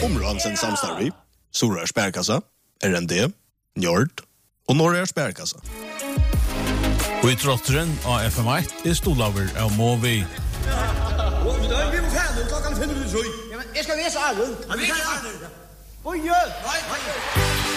Områdens samstarvi, Sora Spärkassa, RND, Njord og Norra Spärkassa. Og I trotteren av FM1 stolaver av Movi. Vi må fæle klokken 5:07. Jamen, jeg skal vise Arlund. Vi kan